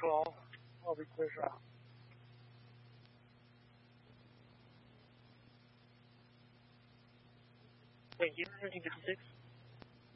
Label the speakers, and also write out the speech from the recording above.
Speaker 1: call. I'll be clear shot.
Speaker 2: Thank you. 1356.